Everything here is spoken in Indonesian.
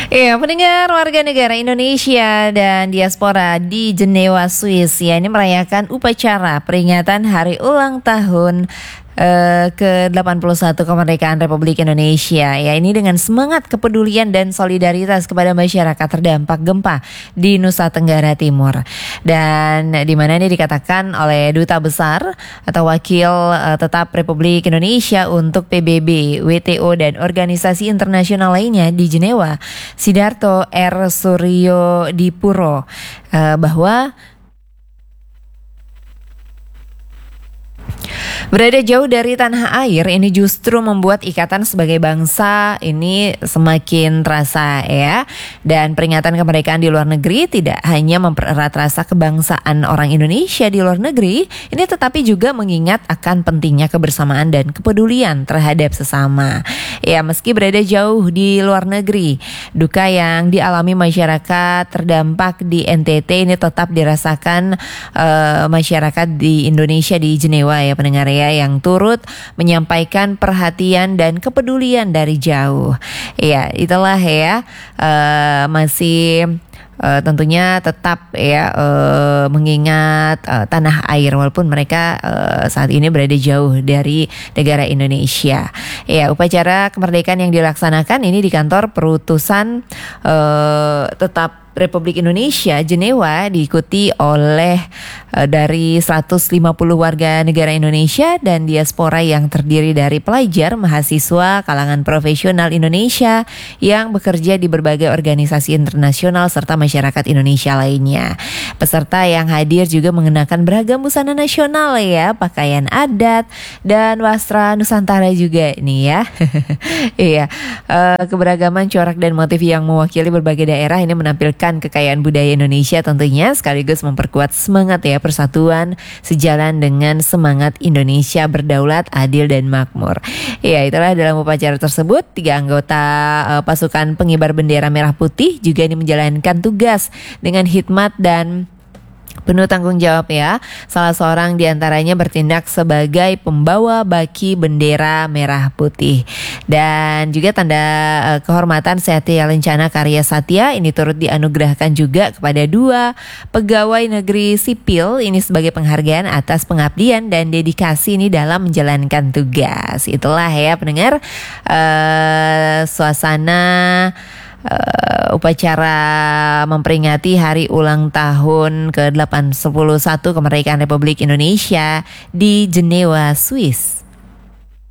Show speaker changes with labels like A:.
A: Iya, pendengar warga negara Indonesia dan diaspora di Jenewa, Swiss ya, ini merayakan upacara peringatan hari ulang tahun ke-81 kemerdekaan Republik Indonesia ya, ini dengan semangat kepedulian dan solidaritas kepada masyarakat terdampak gempa di Nusa Tenggara Timur. Dan di mana ini dikatakan oleh Duta Besar atau Wakil Tetap Republik Indonesia untuk PBB, WTO dan organisasi internasional lainnya di Jenewa, Sidarto R. Suryo Dipuro, bahwa berada jauh dari tanah air ini justru membuat ikatan sebagai bangsa ini semakin terasa ya. Dan peringatan kemerdekaan di luar negeri tidak hanya mempererat rasa kebangsaan orang Indonesia di luar negeri ini, tetapi juga mengingat akan pentingnya kebersamaan dan kepedulian terhadap sesama. Ya, meski berada jauh di luar negeri, duka yang dialami masyarakat terdampak di NTT ini tetap dirasakan masyarakat di Indonesia di Jenewa ya pendengar ya, yang turut menyampaikan perhatian dan kepedulian dari jauh. Ya, itulah ya, masih tentunya tetap ya mengingat tanah air walaupun mereka saat ini berada jauh dari negara Indonesia. Ya, upacara kemerdekaan yang dilaksanakan ini di kantor perutusan tetap Republik Indonesia Jenewa diikuti oleh dari 150 warga negara Indonesia dan diaspora yang terdiri dari pelajar, mahasiswa, kalangan profesional Indonesia yang bekerja di berbagai organisasi internasional serta masyarakat Indonesia lainnya. Peserta yang hadir juga mengenakan beragam busana nasional ya, pakaian adat dan wastra Nusantara juga nih ya. Iya, keberagaman corak dan motif yang mewakili berbagai daerah ini menampilkan kekayaan budaya Indonesia tentunya, sekaligus memperkuat semangat ya persatuan sejalan dengan semangat Indonesia berdaulat, adil dan makmur. Ya, itulah dalam upacara tersebut 3 anggota pasukan pengibar bendera merah putih juga ini menjalankan tugas dengan hikmat dan penuh tanggung jawab ya. Salah seorang diantaranya bertindak sebagai pembawa baki bendera merah putih. Dan juga tanda kehormatan Satya Lencana Karya Satya ini turut dianugerahkan juga kepada 2 pegawai negeri sipil ini sebagai penghargaan atas pengabdian dan dedikasi ini dalam menjalankan tugas. Itulah ya pendengar suasana upacara memperingati hari ulang tahun ke-81 kemerdekaan Republik Indonesia di Jenewa, Swiss.